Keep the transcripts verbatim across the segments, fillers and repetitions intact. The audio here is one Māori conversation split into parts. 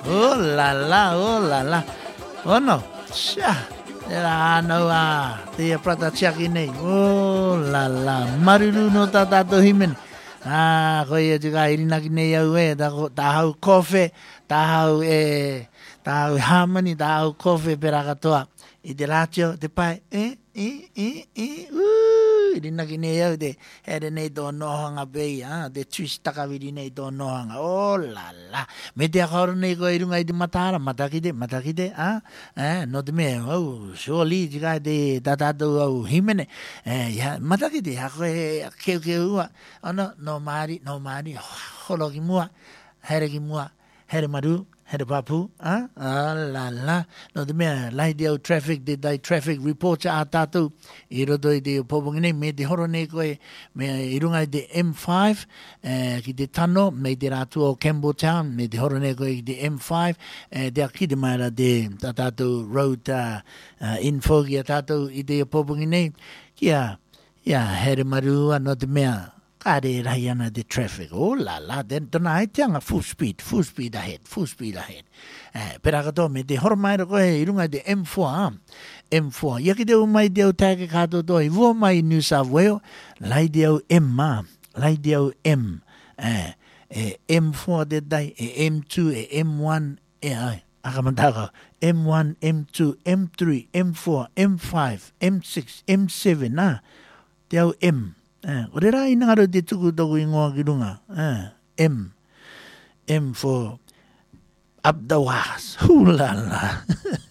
Oh la la, oh la la. Oh no. Sha. Era no ah. Te prata chaki nei. Oh la la. Maruru no tatato himen. Ah, koe juga irina ki nei au e. Ta hau kofe. Ta hau e. Ta hau harmony. Ta hau kofe pera katoa. I te ratio, te pai. Eh, eh, eh, eh. Uh, irina ki nei au te. Here nei tō nohanga pei. Ah, te twist takawiri nei tō nohanga. Oh la la. Me te akaoro nei koe irunga i te matara. Matakite, matakite. Ah, eh, no te mea. Oh, surely, tika te tatatou au himene. Eh, ya, matakite. Hako e keu keu ua. Ono, no maari, no maari. Holo ki mua. Here ki mua. Here maru. Here papu. Ah, ah la la. No te mea, lai te au traffic, te tai traffic reports a tātou. I roto i te popongi nei, me te horo nei koe, me irunga i te M five, eh, ki te tano, me te rātua o Campbelltown, me te horo nei koe ki te M five, eh, te aki te maera te tātou road uh, uh, info ki a tātou i te popongi nei. Kia, ia, here marua, no te mea, kare rai ana the traffic. Oh la la, then tona hai tianga full speed, full speed ahead, full speed ahead. Eh, pera kato me te horomaira koe irunga te M four, ah. M four. Ia ki te umai te au tāke kato toi, vua mai New South Wales, lai te au M, ah. Lai te au M. Eh, e M four te tai, e M two, e M one, e ai. Akamantaka. M one, M two, M three, M four, M five, M six, M seven, ah. Te au M. Eh, ore rai ngaro te tuku toku ingoa ki runga. Eh, M. M for up the was. Hulala.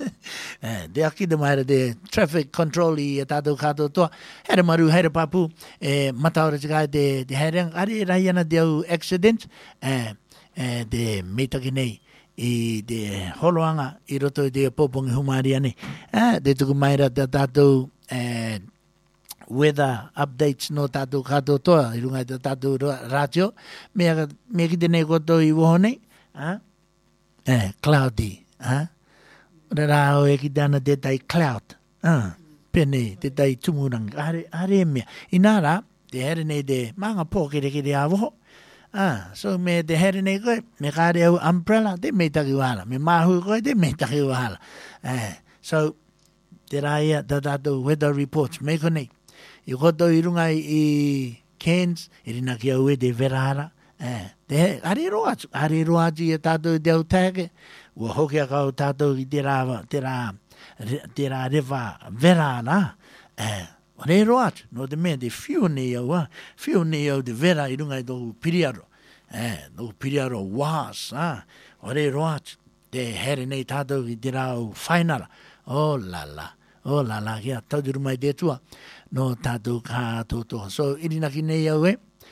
eh, te aki te maere te traffic control i e tātou kātou toa. Here maru, here papu. Eh, mataora tika te, te hereng. Are rai ana te au accident. Eh, eh, te meitaki nei. I te holoanga i roto i te popongi humari ane. Eh, te tuku maera te tātou eh, weather updates no tātou kātou toa, i runga i tātou rātio, mea, mea ki tenei koto i wohonei, ah? eh, cloudy, ah? Ora rāo e ki tāna te tai cloud, ah? Pene, te tai tumurang, are, are mea. I nā rā, te here nei te manga pō kere kere a woho, ah? So me te here nei koe, me kāre au umbrella, te mei taki wāla, me māhu koe, te mei taki wāla. Eh, so, te rāia, tā tātou weather reports, me konei, I koto i runga i Cairns, i rina ki au e te verara. Eh, te are roa atu, are roa atu i tātou i te au tāke. Ua hoki a kau tātou i te rā, te rā, te rā rewa verara. Eh, ore roa atu, no te mea te whiu nei au, ah. Whiu nei au te vera i runga i tōku piriaro. Eh, tōku piriaro was, ah. Ore roa atu, te here nei tātou i te rā au whainara. Oh la la, oh la la, kia tauturu mai te tua. No tātou kā tōtoa. So, irina ki nei au e,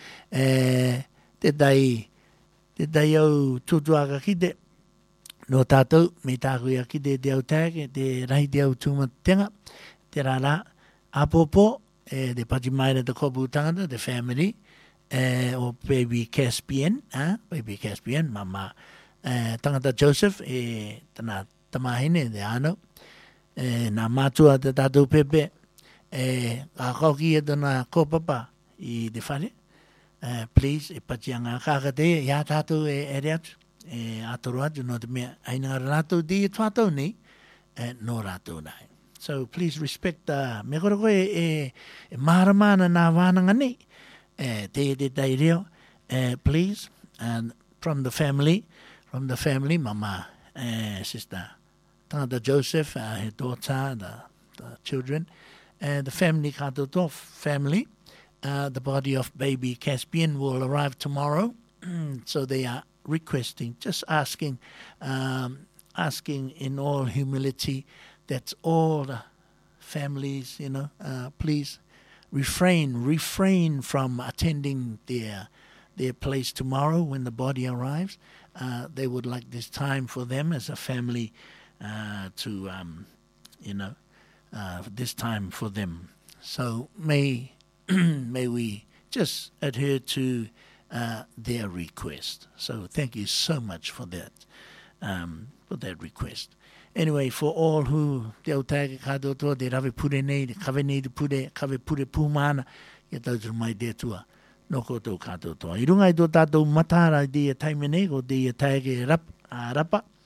eh, te tai, te tai au tūtuaka ki te, no tātou, me tāku ia ki te te au tāke, te rahi te au tūmatenga, te rāra, apopo, eh, te pachimaira te kopu tangata, the family, eh, o baby Caspian, ah, baby Caspian, mama, eh, tangata Joseph, e, tana tamahine, te ano, eh, nā mātua te tātou pepe, eh a koki e tona kopapa I te whare. Uh, please, e patianga kakate, ia tātou e ere atu, e atoro atu no te mea, aina rātou di e tuatau nei, e no rātou nai. So please respect, uh, me kora koe e, e maharamana nā wānanga nei, e te te tai reo, e please, and from the family, from the family, mama, e sister, tangata Joseph, uh, her daughter, the, the children, and the family katoto family, uh, the body of baby Caspian will arrive tomorrow. So they are requesting, just asking, um, asking in all humility that all the families, you know, uh, please refrain, refrain from attending their their place tomorrow when the body arrives. Uh, they would like this time for them as a family uh, to, um, you know, Uh, this time for them. So may may we just adhere to uh, their request. So thank you so much for that, um, for that request. Anyway, for all who te au tae kato toa, te rawe pure nei, te kawe nei te pure, kawe pure pūmana, ia tautur mai te tua, no koto kato toa. I runga I tō tātou matara I te ia taime nei, ko te ia tae ke rap, uh, rapa,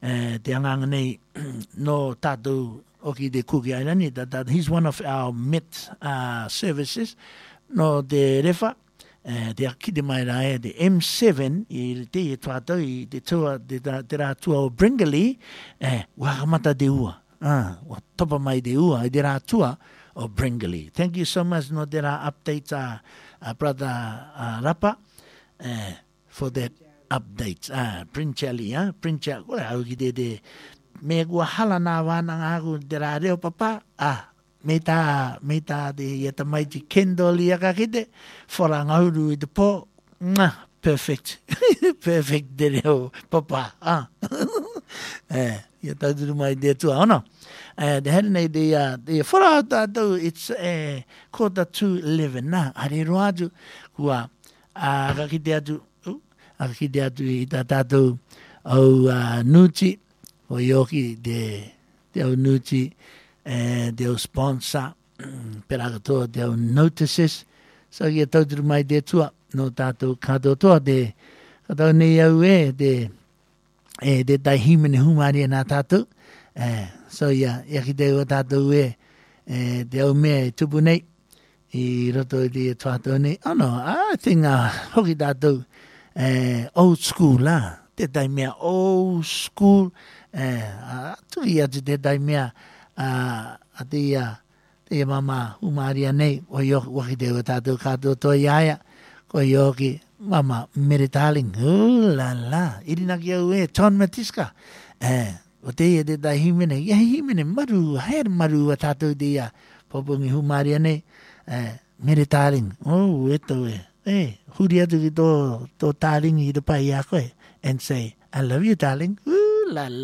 te anganga nei no tātou oki de Kuki Airani, that, that he's one of our Met uh, services, no te refa, uh, te akide mai rai, the M seven, i te i tuatau, i te tua, te, te rā tua o Bringelly, eh, wakamata de ua, ah, wa topa mai de ua, i te rā tua o Bringelly. Thank you so much, no te rā update, uh, uh, brother uh, Rapa, uh, for that updates. Ah, Princhelli, ah, Princhelli, ko au ki te te, me kua hala nā wāna ngāku te rā reo papa, ah, me tā, me tā te iata mai ti kendoli aka kite, whora ngauru i te pō, mwah, perfect, perfect te reo papa, ah, eh, ia tauturu mai te tua, ono, eh, te here nei te, uh, te whora tātou, it's, eh, quarter to eleven, nā, are roa atu, kua, ah, ka kite atu, uh, ka kite atu i tā tātou, au, uh, nuti, o yoki de de au nuti eh de au sponsor pera to de au notices so ye tauturu mai de tua no tato kato to de kato nei au e de e de tai himene humari na tato eh so ya ya ki de o tato e eh de au me tupu nei I roto de tato nei oh no I think uh, hoki tato eh old school la te tai me old school eh tu ia te dai mea a a te ia te mama umaria nei o yo waki te tato kato to iaia ko yo ki mama meritaling oh la la irina ki au e John Matiska eh o te ia te dai himene ia himene maru haer maru a tato te ia popungi umaria nei eh meritaling oh eto e eh huri atu ki to to taling I te pai a koe and say I love you darling ooh la la